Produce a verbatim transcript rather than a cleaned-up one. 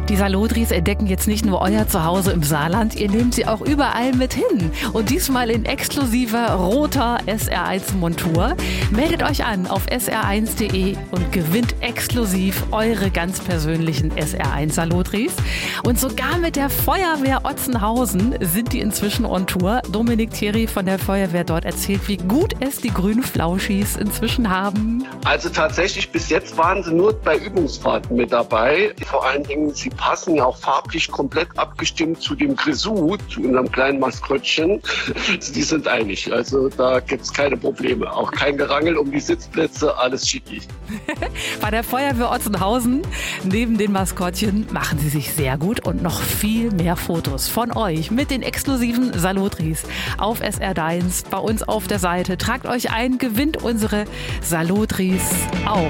Die Salotris entdecken jetzt nicht nur euer Zuhause im Saarland, ihr nehmt sie auch überall mit hin. Und diesmal in exklusiver roter S R eins Montur. Meldet euch an auf s r eins punkt de und gewinnt exklusiv eure ganz persönlichen S R eins Salotris. Und sogar mit der Feuerwehr Otzenhausen sind die inzwischen on Tour. Dominik Thierry von der Feuerwehr dort erzählt, wie gut es die grünen Flauschis inzwischen haben. Also tatsächlich, bis jetzt waren sie nur bei Übungsfahrten mit dabei. Vor allen Dingen, sie passen ja auch farblich komplett abgestimmt zu dem Grisou, zu unserem kleinen Maskottchen. Die sind einig, also da gibt es keine Probleme. Auch kein Gerangel um die Sitzplätze, alles schicki. Bei der Feuerwehr Otzenhausen, neben den Maskottchen, machen sie sich sehr gut und noch viel mehr Fotos von euch mit den exklusiven Salotris auf S R eins bei uns auf der Seite. Tragt euch ein, gewinnt unsere Salotris auch.